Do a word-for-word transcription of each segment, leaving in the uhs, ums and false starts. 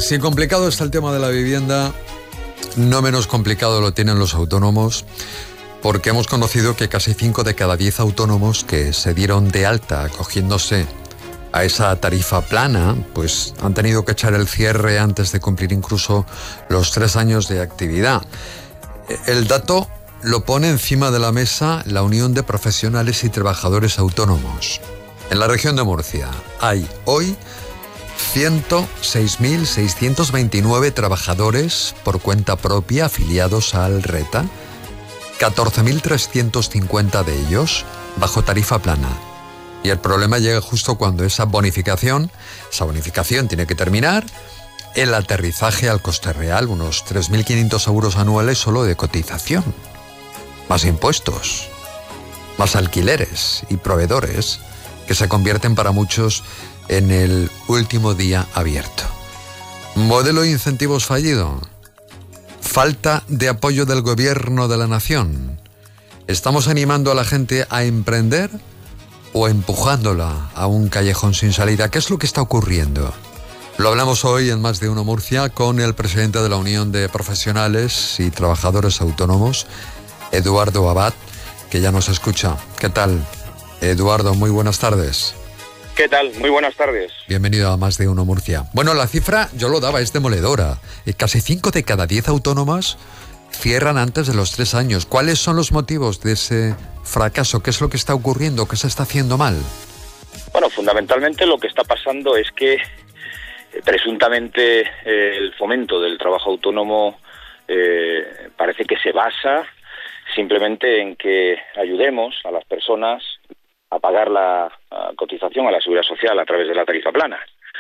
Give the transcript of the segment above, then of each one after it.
Si complicado está el tema de la vivienda, no menos complicado lo tienen los autónomos, porque hemos conocido que casi cinco de cada diez autónomos que se dieron de alta acogiéndose a esa tarifa plana, pues han tenido que echar el cierre antes de cumplir incluso los tres años de actividad. El dato lo pone encima de la mesa la Unión de Profesionales y Trabajadores Autónomos. En la región de Murcia hay hoy ciento seis mil seiscientos veintinueve trabajadores por cuenta propia afiliados al RETA, catorce mil trescientos cincuenta de ellos bajo tarifa plana. Y el problema llega justo cuando esa bonificación, esa bonificación tiene que terminar, el aterrizaje al coste real, unos tres mil quinientos euros anuales solo de cotización. Más impuestos, más alquileres y proveedores que se convierten para muchos en el último día abierto. Modelo de incentivos fallido. Falta de apoyo del gobierno de la nación. ¿Estamos animando a la gente a emprender o empujándola a un callejón sin salida? ¿Qué es lo que está ocurriendo? Lo hablamos hoy en Más de Uno Murcia con el presidente de la Unión de Profesionales y Trabajadores Autónomos, Eduardo Abad, que ya nos escucha. ¿Qué tal, Eduardo? Muy buenas tardes. ¿Qué tal? Muy buenas tardes. Bienvenido a Más de Uno Murcia. Bueno, la cifra, yo lo daba, es demoledora. Casi cinco de cada diez autónomas cierran antes de los tres años. ¿Cuáles son los motivos de ese fracaso? ¿Qué es lo que está ocurriendo? ¿Qué se está haciendo mal? Bueno, fundamentalmente lo que está pasando es que eh, presuntamente eh, el fomento del trabajo autónomo eh, parece que se basa simplemente en que ayudemos a las personas a pagar la a cotización a la seguridad social a través de la tarifa plana.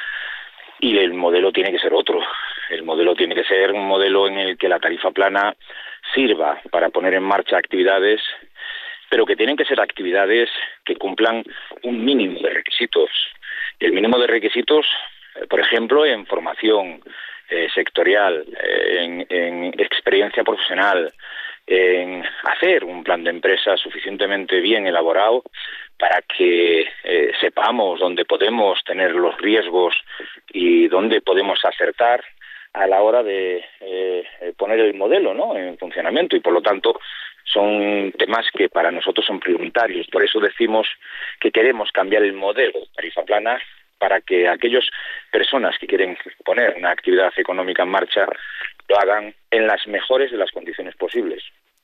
Y el modelo tiene que ser otro. El modelo tiene que ser un modelo en el que la tarifa plana sirva para poner en marcha actividades, pero que tienen que ser actividades que cumplan un mínimo de requisitos. El mínimo de requisitos, por ejemplo, en formación eh, sectorial, eh, en, en experiencia profesional, en hacer un plan de empresa suficientemente bien elaborado para que eh, sepamos dónde podemos tener los riesgos y dónde podemos acertar a la hora de eh, poner el modelo, ¿no?, en funcionamiento. Y por lo tanto son temas que para nosotros son prioritarios. Por eso decimos que queremos cambiar el modelo de tarifa plana para que aquellas personas que quieren poner una actividad económica en marcha lo hagan en las mejores de las condiciones posibles.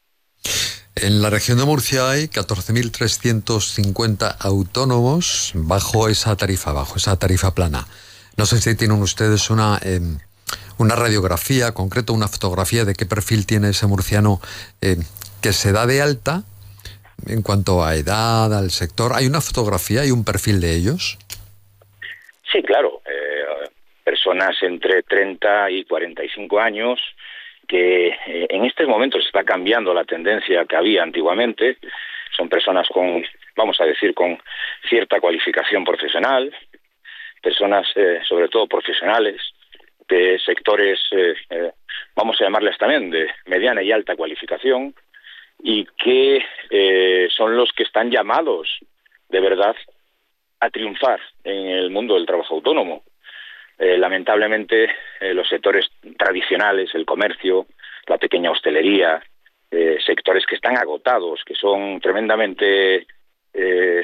En la región de Murcia hay catorce mil trescientos cincuenta autónomos bajo esa tarifa, bajo esa tarifa plana. No sé si tienen ustedes una, eh, una radiografía concreta, una fotografía de qué perfil tiene ese murciano eh, que se da de alta en cuanto a edad, al sector. ¿Hay una fotografía, hay un perfil de ellos? Sí, claro. Eh, personas entre treinta y cuarenta y cinco años, que eh, en estos momentos está cambiando la tendencia que había antiguamente. Son personas con, vamos a decir, con cierta cualificación profesional, personas eh, sobre todo profesionales de sectores, eh, eh, vamos a llamarles también, de mediana y alta cualificación, y que eh, son los que están llamados de verdad a triunfar en el mundo del trabajo autónomo. Eh, lamentablemente, eh, los sectores tradicionales, el comercio, la pequeña hostelería, eh, sectores que están agotados, que son tremendamente eh,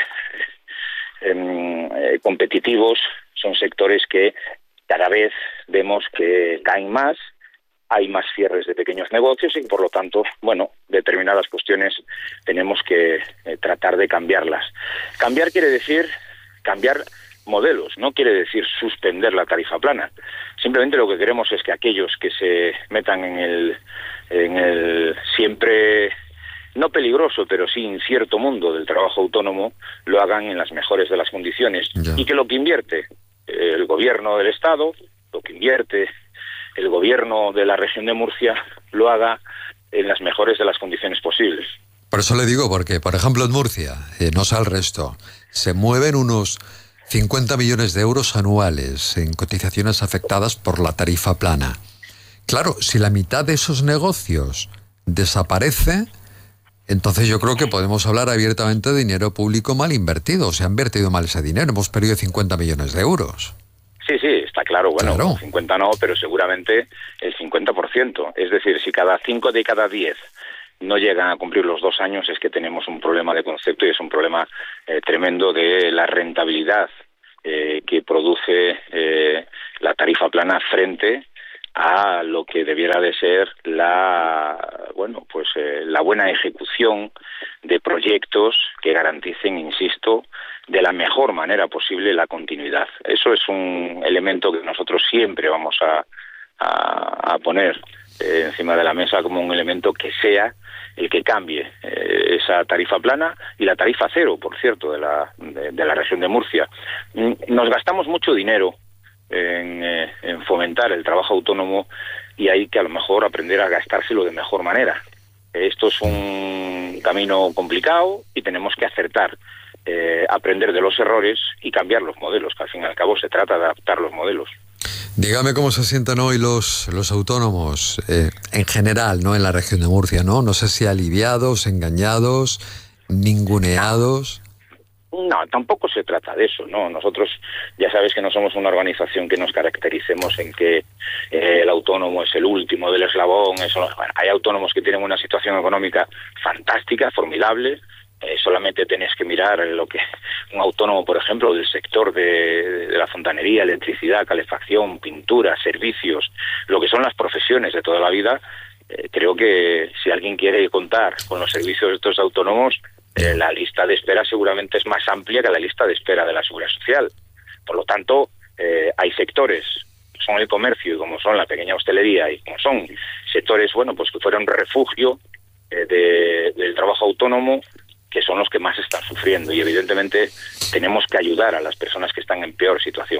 eh, competitivos, son sectores que cada vez vemos que caen más, hay más cierres de pequeños negocios y, por lo tanto, bueno, determinadas cuestiones tenemos que eh, tratar de cambiarlas. Cambiar quiere decir cambiar modelos, no quiere decir suspender la tarifa plana. Simplemente lo que queremos es que aquellos que se metan en el, en el siempre, no peligroso, pero sí incierto mundo del trabajo autónomo, lo hagan en las mejores de las condiciones. Ya. Y que lo que invierte el gobierno del Estado, lo que invierte el gobierno de la región de Murcia, lo haga en las mejores de las condiciones posibles. Por eso le digo, porque, por ejemplo, en Murcia, eh, no sé el resto, se mueven unos cincuenta millones de euros anuales en cotizaciones afectadas por la tarifa plana. Claro, si la mitad de esos negocios desaparece, entonces yo creo que podemos hablar abiertamente de dinero público mal invertido. Se ha invertido mal ese dinero, hemos perdido cincuenta millones de euros. Sí, sí, está claro, bueno, claro. cincuenta no, pero seguramente el cincuenta por ciento. Es decir, si cada cinco de cada diez no llegan a cumplir los dos años, es que tenemos un problema de concepto y es un problema eh, tremendo de la rentabilidad eh, que produce eh, la tarifa plana frente a lo que debiera de ser la bueno pues eh, la buena ejecución de proyectos que garanticen, insisto, de la mejor manera posible la continuidad. Eso es un elemento que nosotros siempre vamos a, a, a poner eh, encima de la mesa como un elemento que sea el que cambie eh, esa tarifa plana y la tarifa cero, por cierto, de la, de, de la región de Murcia. Nos gastamos mucho dinero En, eh, en fomentar el trabajo autónomo y hay que a lo mejor aprender a gastárselo de mejor manera. Esto es un camino complicado y tenemos que acertar, eh, aprender de los errores y cambiar los modelos, que al fin y al cabo se trata de adaptar los modelos. Dígame cómo se sientan hoy los, los autónomos eh, en general, ¿no? En la región de Murcia, ¿no? No sé si aliviados, engañados, ninguneados. No, tampoco se trata de eso, ¿no? Nosotros ya sabes que no somos una organización que nos caractericemos en que eh, el autónomo es el último del eslabón. Eso, bueno, hay autónomos que tienen una situación económica fantástica, formidable. Eh, solamente tenés que mirar lo que un autónomo, por ejemplo, del sector de, de la fontanería, electricidad, calefacción, pintura, servicios, lo que son las profesiones de toda la vida. Eh, creo que si alguien quiere contar con los servicios de estos autónomos, Eh, la lista de espera seguramente es más amplia que la lista de espera de la Seguridad Social. Por lo tanto, eh, hay sectores, como son el comercio y como son la pequeña hostelería y como son sectores, bueno, pues que fueron refugio eh, de, del trabajo autónomo, que son los que más están sufriendo y evidentemente tenemos que ayudar a las personas que están en peor situación.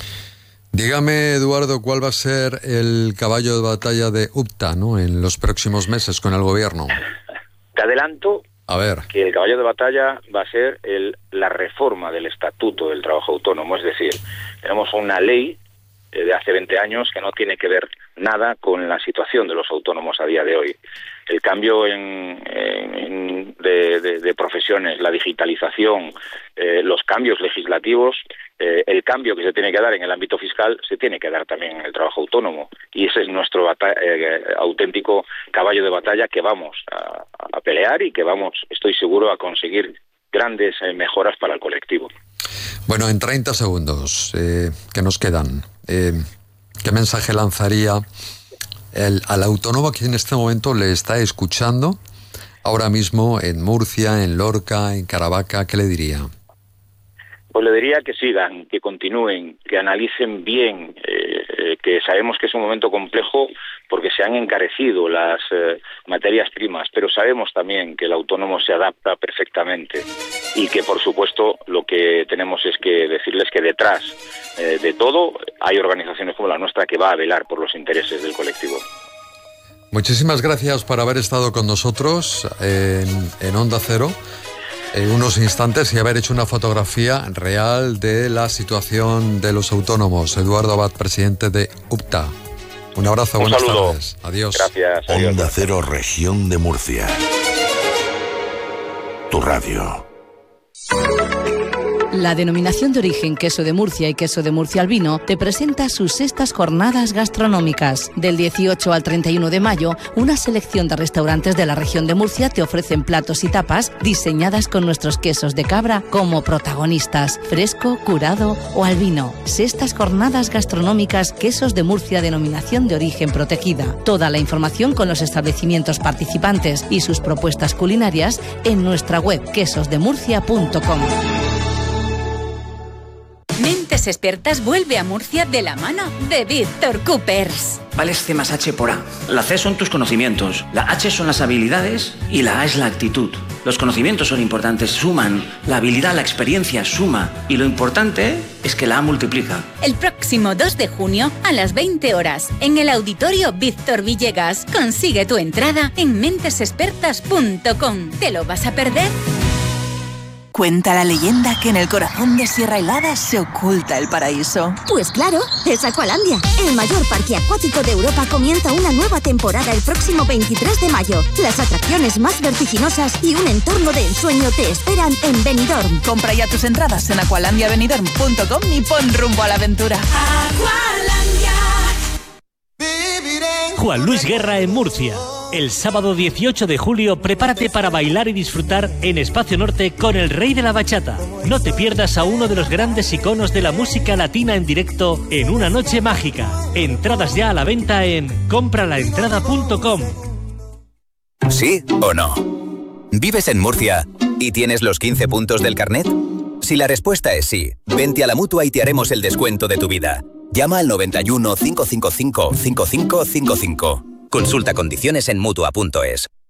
Dígame, Eduardo, ¿cuál va a ser el caballo de batalla de UPTA, ¿no? En los próximos meses con el gobierno? Te adelanto A ver. que el caballo de batalla va a ser el, la reforma del Estatuto del Trabajo Autónomo. Es decir, tenemos una ley eh, de hace veinte años que no tiene que ver nada con la situación de los autónomos a día de hoy. El cambio en, en, de, de, de profesiones, la digitalización, eh, los cambios legislativos, eh, el cambio que se tiene que dar en el ámbito fiscal se tiene que dar también en el trabajo autónomo. Y ese es nuestro bata- eh, auténtico caballo de batalla que vamos a, a pelear y que vamos, estoy seguro, a conseguir grandes eh, mejoras para el colectivo. Bueno, en treinta segundos eh, que nos quedan, eh, ¿qué mensaje lanzaría el, al autónomo que en este momento le está escuchando ahora mismo en Murcia, en Lorca, en Caravaca? ¿Qué le diría? Pues le diría que sigan, que continúen, que analicen bien, eh, que sabemos que es un momento complejo porque se han encarecido las eh, materias primas, pero sabemos también que el autónomo se adapta perfectamente y que, por supuesto, lo que tenemos es que decirles que detrás eh, de todo hay organizaciones como la nuestra que va a velar por los intereses del colectivo. Muchísimas gracias por haber estado con nosotros en, en Onda Cero en unos instantes y haber hecho una fotografía real de la situación de los autónomos. Eduardo Abad, presidente de UPTA. Un abrazo, Un buenas saludo. tardes. Adiós. Gracias. Adiós. Onda Cero, Región de Murcia. Tu radio. La Denominación de Origen Queso de Murcia y Queso de Murcia Albino te presenta sus sextas jornadas gastronómicas. Del dieciocho al treinta y uno de mayo, una selección de restaurantes de la región de Murcia te ofrecen platos y tapas diseñadas con nuestros quesos de cabra como protagonistas, fresco, curado o albino. Sextas jornadas gastronómicas Quesos de Murcia, Denominación de Origen Protegida. Toda la información con los establecimientos participantes y sus propuestas culinarias en nuestra web quesos de murcia punto com. Mentes Expertas vuelve a Murcia de la mano de Víctor Coopers. Vales C más H por A. La C son tus conocimientos, la H son las habilidades y la A es la actitud. Los conocimientos son importantes, suman. La habilidad, la experiencia suma. Y lo importante es que la A multiplica. El próximo dos de junio a las veinte horas en el Auditorio Víctor Villegas. Consigue tu entrada en mentes expertas punto com. ¿Te lo vas a perder? Cuenta la leyenda que en el corazón de Sierra Helada se oculta el paraíso. Pues claro, es Aqualandia. El mayor parque acuático de Europa comienza una nueva temporada el próximo veintitrés de mayo. Las atracciones más vertiginosas y un entorno de ensueño te esperan en Benidorm. Compra ya tus entradas en aqualandia benidorm punto com y pon rumbo a la aventura. Aqualandia. Juan Luis Guerra en Murcia. El sábado dieciocho de julio, prepárate para bailar y disfrutar en Espacio Norte con el Rey de la Bachata. No te pierdas a uno de los grandes iconos de la música latina en directo en una noche mágica. Entradas ya a la venta en compra la entrada punto com. ¿Sí o no? ¿Vives en Murcia y tienes los quince puntos del carnet? Si la respuesta es sí, vente a la Mutua y te haremos el descuento de tu vida. Llama al noventa y uno, cinco cinco cinco, cinco cinco cinco cinco. Consulta condiciones en mutua punto es.